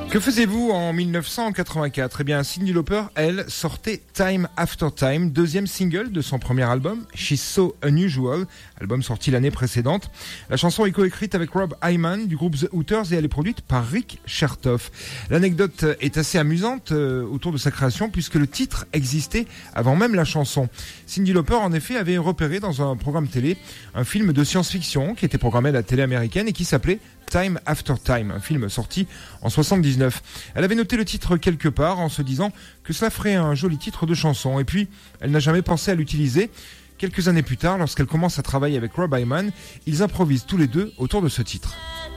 Que faisiez-vous en 1984 ? Eh bien, Cyndi Lauper, elle, sortait Time After Time, deuxième single de son premier album, She's So Unusual, album sorti l'année précédente. La chanson est coécrite avec Rob Hyman du groupe The Hooters et elle est produite par Rick Chertoff. L'anecdote est assez amusante autour de sa création puisque le titre existait avant même la chanson. Cyndi Lauper, en effet, avait repéré dans un programme télé un film de science-fiction qui était programmé à la télé américaine et qui s'appelait Time After Time, un film sorti en 79. Elle avait noté le titre quelque part en se disant que ça ferait un joli titre de chanson. Et puis, elle n'a jamais pensé à l'utiliser. Quelques années plus tard, lorsqu'elle commence à travailler avec Rob Hyman, ils improvisent tous les deux autour de ce titre.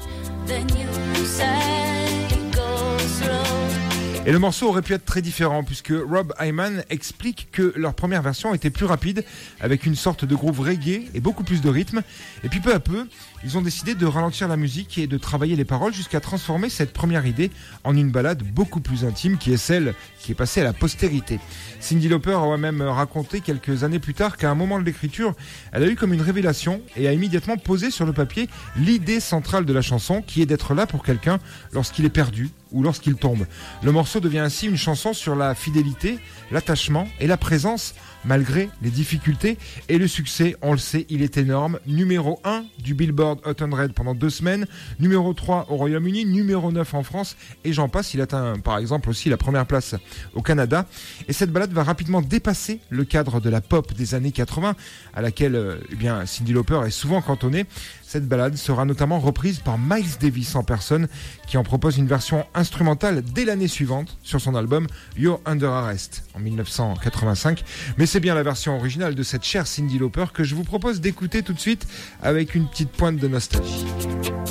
Et le morceau aurait pu être très différent puisque Rob Hyman explique que leur première version était plus rapide avec une sorte de groove reggae et beaucoup plus de rythme. Et puis peu à peu, ils ont décidé de ralentir la musique et de travailler les paroles jusqu'à transformer cette première idée en une ballade beaucoup plus intime qui est celle qui est passée à la postérité. Cyndi Lauper a même raconté quelques années plus tard qu'à un moment de l'écriture, elle a eu comme une révélation et a immédiatement posé sur le papier l'idée centrale de la chanson qui est d'être là pour quelqu'un lorsqu'il est perdu ou lorsqu'il tombe. Le morceau devient ainsi une chanson sur la fidélité, l'attachement et la présence malgré les difficultés. Et le succès, on le sait, il est énorme. Numéro 1 du Billboard Hot 100 pendant 2 semaines, numéro 3 au Royaume-Uni, numéro 9 en France et j'en passe. Il atteint par exemple aussi la première place au Canada. Et cette balade va rapidement dépasser le cadre de la pop des années 80 à laquelle Cyndi Lauper est souvent cantonnée. Cette balade sera notamment reprise par Miles Davis en personne qui en propose une version instrumentale dès l'année suivante sur son album You're Under Arrest en 1985. Mais c'est bien la version originale de cette chère Cyndi Lauper que je vous propose d'écouter tout de suite avec une petite pointe de nostalgie.